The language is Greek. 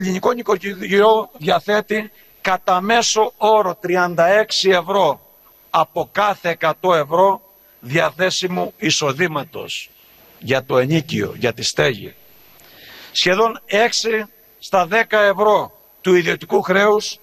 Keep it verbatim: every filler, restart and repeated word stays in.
ελληνικό νοικοκυριό διαθέτει κατά μέσο όρο τριάντα έξι ευρώ από κάθε εκατό ευρώ διαθέσιμου εισοδήματος για το ενοίκιο, για τη στέγη. Σχεδόν έξι στα δέκα ευρώ του ιδιωτικού χρέους